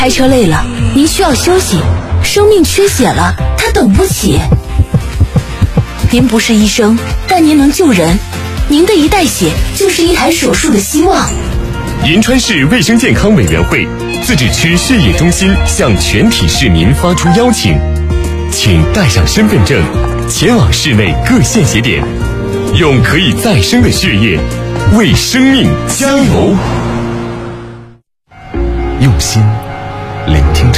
开车累了，您需要休息；生命缺血了，它等不起。您不是医生，但您能救人。您的一袋血就是一台手术的希望。 银川市卫生健康委员会自治区血液中心向全体市民发出邀请，请带上身份证，前往市内各献血点，用可以再生的血液为生命加油。用心聆听。